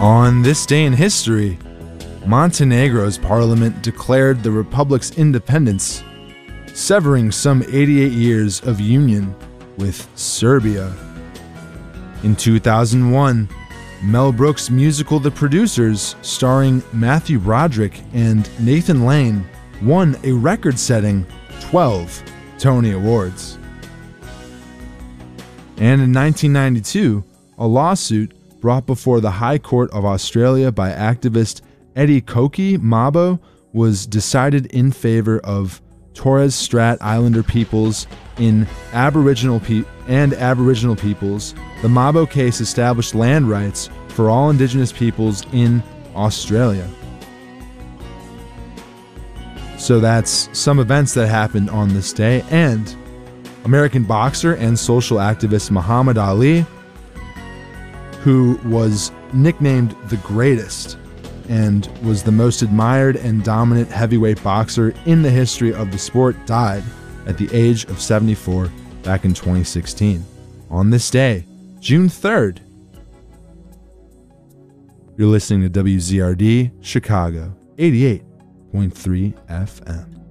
On this day in history, Montenegro's parliament declared the republic's independence, severing some 88 years of union with Serbia. In 2001, Mel Brooks' musical The Producers, starring Matthew Broderick and Nathan Lane, won a record-setting 12 Tony Awards. And in 1992, a lawsuit brought before the High Court of Australia by activist Eddie Koki Mabo was decided in favor of Torres Strait Islander peoples and Aboriginal peoples. The Mabo case established land rights for all Indigenous peoples in Australia. So that's some events that happened on this day. And American boxer and social activist Muhammad Ali, who was nicknamed the Greatest and was the most admired and dominant heavyweight boxer in the history of the sport, died at the age of 74 back in 2016. On this day, June 3rd, you're listening to WZRD Chicago 88.3 FM.